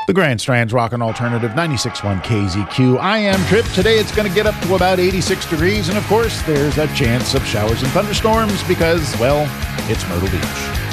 The Grand Strand's Rockin' Alternative 96.1 KZQ. I am Trip. Today it's going to get up to about 86 degrees, and of course there's a chance of showers and thunderstorms because, well, it's Myrtle Beach.